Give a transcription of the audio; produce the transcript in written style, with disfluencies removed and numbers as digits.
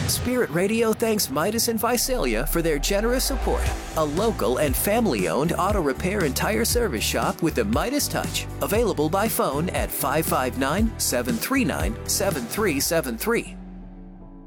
Spirit Radio thanks Midas and Visalia for their generous support. A local and family-owned auto repair and tire service shop with the Midas touch. Available by phone at 559-739-7373.